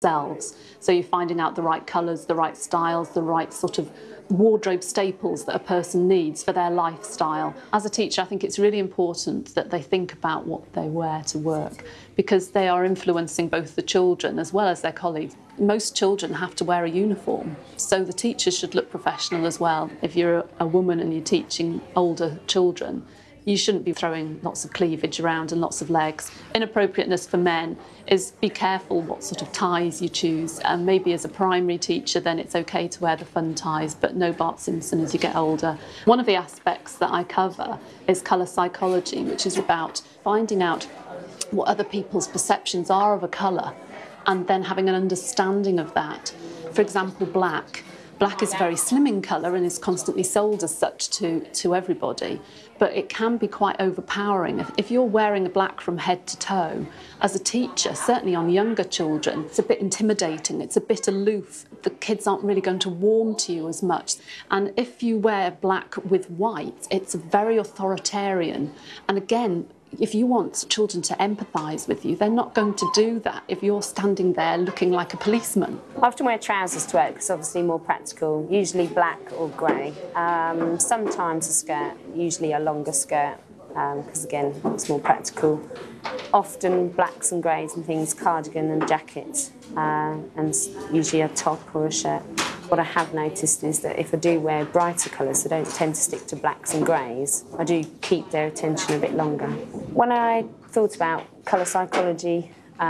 themselves. So you're finding out the right colours, the right styles, the right sort of wardrobe staples that a person needs for their lifestyle. As a teacher, I think it's really important that they think about what they wear to work, because they are influencing both the children as well as their colleagues. Most children have to wear a uniform, so the teachers should look professional as well. If you're a woman and you're teaching older children, you shouldn't be throwing lots of cleavage around and lots of legs. Inappropriateness for men is be careful what sort of ties you choose. And maybe as a primary teacher, then it's okay to wear the fun ties, but no Bart Simpson as you get older. One of the aspects that I cover is colour psychology, which is about finding out what other people's perceptions are of a colour and then having an understanding of that. For example, black. Black is a very slimming colour and is constantly sold as such to everybody, but it can be quite overpowering. If you're wearing a black from head to toe, as a teacher, certainly on younger children, it's a bit intimidating, it's a bit aloof. The kids aren't really going to warm to you as much. And if you wear black with white, it's very authoritarian. And again, if you want children to empathise with you, they're not going to do that if you're standing there looking like a policeman. I often wear trousers to work because obviously more practical, usually black or grey. Sometimes a skirt, usually a longer skirt, because again, it's more practical. Often blacks and greys and things, cardigan and jacket, and usually a top or a shirt. What I have noticed is that if I do wear brighter colours, I don't tend to stick to blacks and greys. I do keep their attention a bit longer. When I thought about colour psychology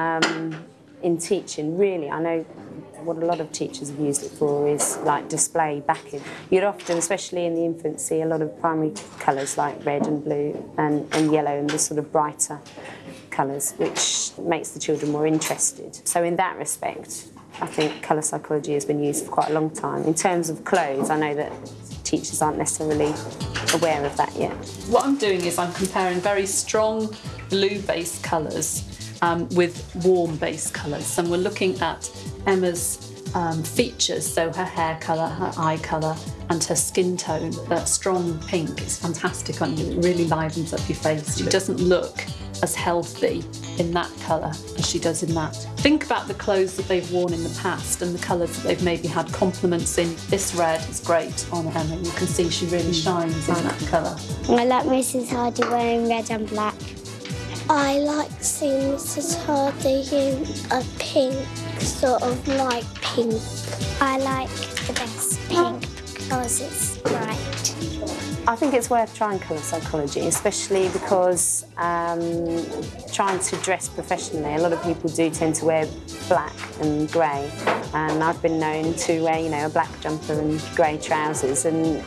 in teaching, really, I know what a lot of teachers have used it for is like display backing. You'd often, especially in the infants, see a lot of primary colours like red and blue and yellow and the sort of brighter colours, which makes the children more interested. So in that respect, I think colour psychology has been used for quite a long time. In terms of clothes, I know that teachers aren't necessarily aware of that yet. What I'm doing is I'm comparing very strong blue-based colours with warm-based colours. And we're looking at Emma's features, so her hair colour, her eye colour and her skin tone. That strong pink is fantastic on you, it really livens up your face. She doesn't look as healthy in that colour as she does in that. Think about the clothes that they've worn in the past and the colours that they've maybe had compliments in. This red is great on Emma, you can see she really shines in that colour. I like Mrs Hardy wearing red and black. I like seeing Mrs Hardy in a pink, sort of light pink. I like the best pink because it's bright. I think it's worth trying colour psychology, especially because trying to dress professionally, a lot of people do tend to wear black and grey, and I've been known to wear, you know, a black jumper and grey trousers and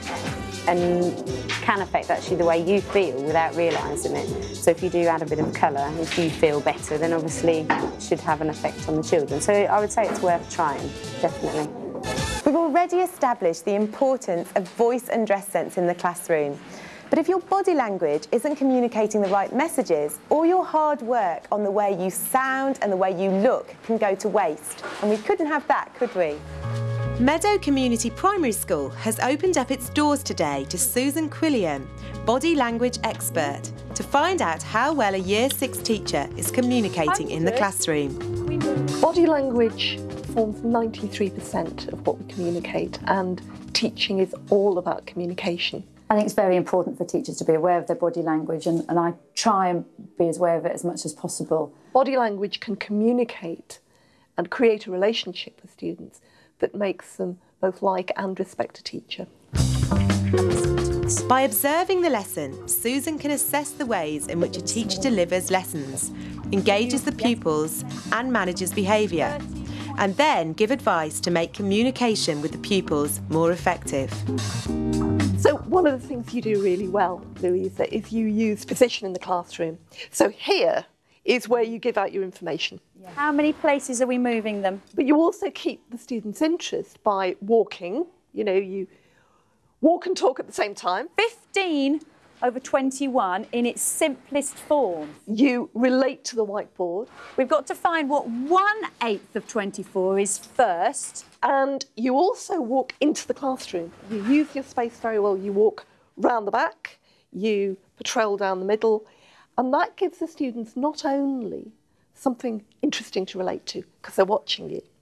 can affect actually the way you feel without realising it. So if you do add a bit of colour, if you feel better, then obviously it should have an effect on the children. So I would say it's worth trying, definitely. We've already established the importance of voice and dress sense in the classroom. But if your body language isn't communicating the right messages, all your hard work on the way you sound and the way you look can go to waste. And we couldn't have that, could we? Meadow Community Primary School has opened up its doors today to Susan Quilliam, body language expert, to find out how well a Year 6 teacher is communicating in the classroom. Body language forms 93% of what we communicate, and teaching is all about communication. I think it's very important for teachers to be aware of their body language, and I try and be as aware of it as much as possible. Body language can communicate and create a relationship with students that makes them both like and respect a teacher. By observing the lesson, Susan can assess the ways in which a teacher delivers lessons, engages the pupils and manages behaviour, and then give advice to make communication with the pupils more effective. So one of the things you do really well, Louisa, is you use position in the classroom. So here is where you give out your information. How many places are we moving them? But you also keep the students' interest by walking. You know, you walk and talk at the same time. 15 over 21 in its simplest form. You relate to the whiteboard. We've got to find what 1/8 of 24 is first. And you also walk into the classroom. You use your space very well. You walk round the back, you patrol down the middle, and that gives the students not only something interesting to relate to, because they're watching you,